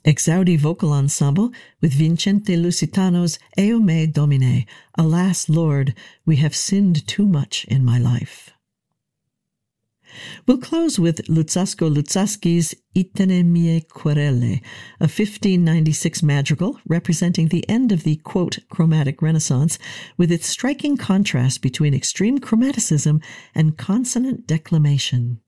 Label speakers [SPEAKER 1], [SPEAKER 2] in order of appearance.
[SPEAKER 1] Exaudi Vocal Ensemble with Vincente Lusitano's Eo me Domine, Alas, Lord, we have sinned too much in my life. We'll close with Luzzasco Luzzaschi's Itene mie querele, a 1596 madrigal representing the end of the, quote, chromatic renaissance, with its striking contrast between extreme chromaticism and consonant declamation.